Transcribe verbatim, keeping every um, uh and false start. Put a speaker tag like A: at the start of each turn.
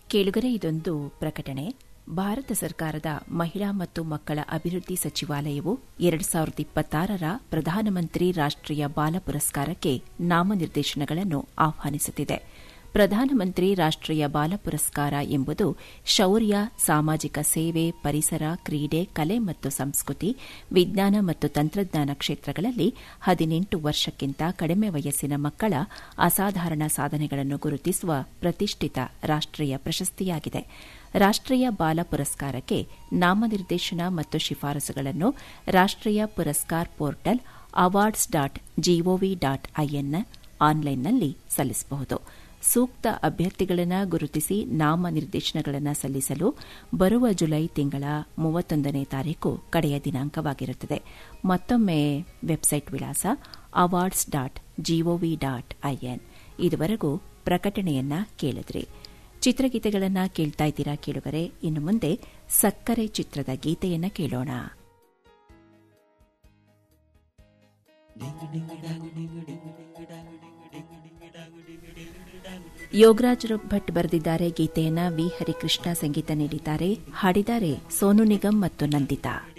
A: ಕೇಳುಗರೆ, ಇದೊಂದು ಪ್ರಕಟಣೆ. ಭಾರತ ಸರ್ಕಾರದ ಮಹಿಳಾ ಮತ್ತು ಮಕ್ಕಳ ಅಭಿವೃದ್ಧಿ ಸಚಿವಾಲಯವು ಎರಡು ಸಾವಿರದ ಇಪ್ಪತ್ತಾರರ ಪ್ರಧಾನಮಂತ್ರಿ ರಾಷ್ಟೀಯ ಬಾಲ ಪುರಸ್ಕಾರಕ್ಕೆ ನಾಮನಿರ್ದೇಶನಗಳನ್ನು ಆಹ್ವಾನಿಸುತ್ತಿದೆ. ಪ್ರಧಾನಮಂತ್ರಿ ರಾಷ್ಟೀಯ ಬಾಲ ಪುರಸ್ಕಾರ ಎಂಬುದು ಶೌರ್ಯ, ಸಾಮಾಜಿಕ ಸೇವೆ, ಪರಿಸರ, ಕ್ರೀಡೆ, ಕಲೆ ಮತ್ತು ಸಂಸ್ಕೃತಿ, ವಿಜ್ಞಾನ ಮತ್ತು ತಂತ್ರಜ್ಞಾನ ಕ್ಷೇತ್ರಗಳಲ್ಲಿ ಹದಿನೆಂಟು ವರ್ಷಕ್ಕಿಂತ ಕಡಿಮೆ ವಯಸ್ಸಿನ ಮಕ್ಕಳ ಅಸಾಧಾರಣ ಸಾಧನೆಗಳನ್ನು ಗುರುತಿಸುವ ಪ್ರತಿಷ್ಠಿತ ರಾಷ್ಟೀಯ ಪ್ರಶಸ್ತಿಯಾಗಿದೆ. ರಾಷ್ಟೀಯ ಬಾಲ ಪುರಸ್ಕಾರಕ್ಕೆ ನಾಮನಿರ್ದೇಶನ ಮತ್ತು ಶಿಫಾರಸುಗಳನ್ನು ರಾಷ್ಟೀಯ Puraskar portal awards dot gov dot IN ಆನ್ಲೈನ್ನಲ್ಲಿ ಸಲ್ಲಿಸಬಹುದು. ಸೂಕ್ತ ಅಭ್ಯರ್ಥಿಗಳನ್ನು ಗುರುತಿಸಿ ನಾಮನಿರ್ದೇಶನಗಳನ್ನು ಸಲ್ಲಿಸಲು ಬರುವ ಜುಲೈ ತಿಂಗಳ ಮೂವತ್ತೊಂದನೇ ತಾರೀಕು ಕಡೆಯ ದಿನಾಂಕವಾಗಿರುತ್ತದೆ. ಮತ್ತೊಮ್ಮೆ ವೆಬ್ಸೈಟ್ ವಿಳಾಸ awards dot gov dot IN. ಇದುವರೆಗೂ ಪ್ರಕಟಣೆಯನ್ನ ಕೇಳಿದ್ರಿ. ಚಿತ್ರಗೀತೆಗಳನ್ನು ಕೇಳ್ತಾ ಇದ್ದೀರಾ ಕೇಳುಗರೆ. ಇನ್ನು ಮುಂದೆ ಸಕ್ಕರೆ ಚಿತ್ರದ ಗೀತೆಯನ್ನ ಕೇಳೋಣ. ಯೋಗರಾಜ್ ಭಟ್ ಬರೆದಿದ್ದಾರೆ ಗೀತೆಯನ್ನ. ವಿ ಹರಿಕೃಷ್ಣ ಸಂಗೀತ ನೀಡಿದ್ದಾರೆ. ಹಾಡಿದ್ದಾರೆ ಸೋನು ನಿಗಮ್ ಮತ್ತು ನಂದಿತಾ.